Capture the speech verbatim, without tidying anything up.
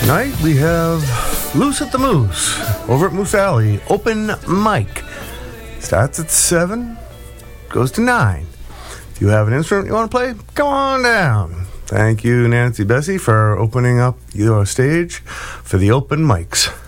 Tonight we have Loose at the Moose over at Moose Alley. Open mic. Starts at seven, goes to nine. If you have an instrument you want to play, come on down. Thank you, Nancy Bessie, for opening up your stage for the open mics.